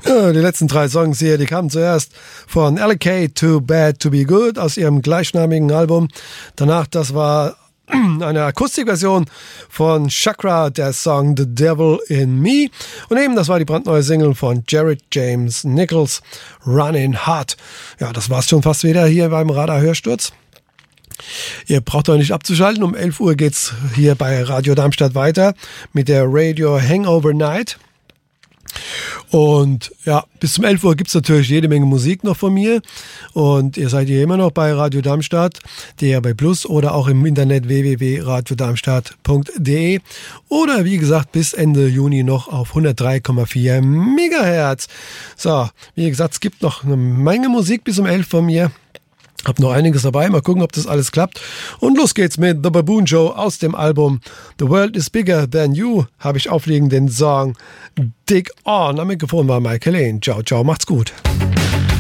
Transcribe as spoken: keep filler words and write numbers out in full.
Die letzten drei Songs hier, die kamen zuerst von L K, Too Bad to Be Good aus ihrem gleichnamigen Album. Danach, das war eine Akustikversion von Chakra, der Song The Devil in Me. Und eben, das war die brandneue Single von Jared James Nichols, Running Hard. Ja, das war's schon fast wieder hier beim Radar-Hörsturz. Ihr braucht euch nicht abzuschalten. Um elf Uhr geht's hier bei Radio Darmstadt weiter mit der Radio Hangover Night. Und ja, bis zum elf Uhr gibt's natürlich jede Menge Musik noch von mir. Und ihr seid hier immer noch bei Radio Darmstadt, D R B Plus oder auch im Internet w w w punkt radio darmstadt punkt d e oder wie gesagt bis Ende Juni noch auf hundertdrei Komma vier Megahertz. So, wie gesagt, es gibt noch eine Menge Musik bis um elf von mir. Hab noch einiges dabei, mal gucken, ob das alles klappt. Und los geht's mit The Baboon Joe aus dem Album The World is Bigger Than You. Habe ich auflegen den Song Dig On. Am Mikrofon war Michael Lane. Ciao, ciao, macht's gut.